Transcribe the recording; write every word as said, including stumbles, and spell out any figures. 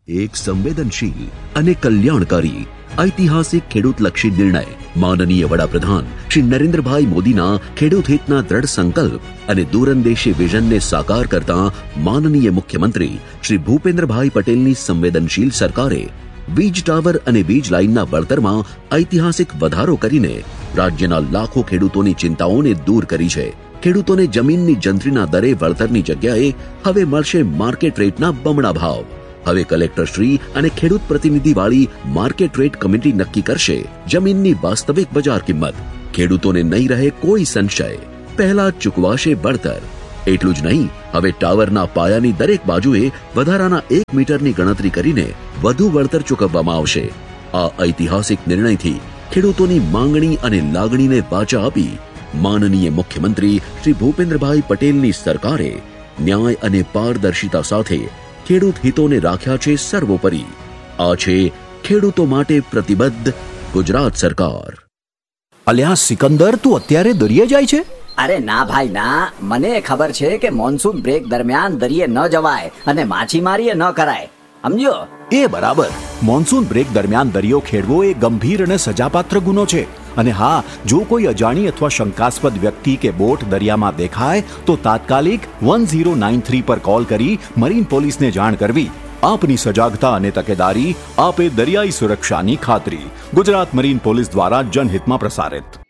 એક સંવેદનશીલ અને કલ્યાણકારી ઐતિહાસિક ખેડૂતલક્ષી નિર્ણય માનનીય વડાપ્રધાન શ્રી નરેન્દ્રભાઈ મોદીના ખેડૂત હિતના દ્રઢ સંકલ્પ અને દૂરંદેશી વિઝનને સાકાર કરતા માનનીય મુખ્યમંત્રી શ્રી ભૂપેન્દ્રભાઈ પટેલની સંવેદનશીલ સરકારે વીજ ટાવર અને વીજ લાઇનના વળતરમાં ઐતિહાસિક વધારો કરીને રાજ્યના લાખો ખેડૂતોની ચિંતાઓને દૂર કરી છે. ખેડૂતોને જમીનની જંત્રીના દરે વળતરની જગ્યાએ હવે મળશે માર્કેટ રેટના બમણા ભાવ. હવે કલેક્ટર શ્રી અને ખેડૂત પ્રતિનિધિ વાળી માર્કેટ રેટ કમિટી નક્કી કરશે જમીનની વાસ્તવિક બજાર કિંમત. ખેડૂતોને નહીં રહે કોઈ સંશય, પહેલા ચૂકવાશે વળતર. એટલું જ નહીં, હવે ટાવરના પાયાની દરેક બાજુએ વધારાના એક મીટરની ગણતરી કરીને વધુ વળતર ચૂકવવામાં આવશે. આ ઐતિહાસિક નિર્ણયથી ખેડૂતોની માંગણી અને લાગણીને વાચા આપી માનનીય મુખ્યમંત્રી શ્રી ભૂપેન્દ્રભાઈ પટેલની સરકારે ન્યાય અને પારદર્શિતા સાથે ખેડૂત હિતોને રાખ્યા છે સર્વોપરી. આ છે ખેડૂતો માટે પ્રતિબદ્ધ ગુજરાત સરકાર. અલ્યા સિકંદર, તું અત્યારે દરિયે જાય છે? અરે ના ભાઈ ના, મને ખબર છે કે મોન્સૂન બ્રેક દરમિયાન દરિયે ન જવાય અને માછીમારી ન કરાય, સમજો? એ બરાબર. મોન્સૂન બ્રેક દરમિયાન દરિયો ખેડવો એ ગંભીર અને સજાપાત્ર ગુનો છે. અને હા, જો કોઈ અજાણી અથવા શંકાસ્પદ વ્યક્તિ કે બોટ દરિયામાં દેખાય તો તાત્કાલિક વન ઝીરો નાઇન થ્રી પર કોલ કરી મરીન પોલીસને જાણ કરવી. આપની સજાગતા અને તકેદારી આપે દરિયાઈ સુરક્ષાની ખાતરી. ગુજરાત મરીન પોલીસ દ્વારા જનહિતમાં પ્રસારિત.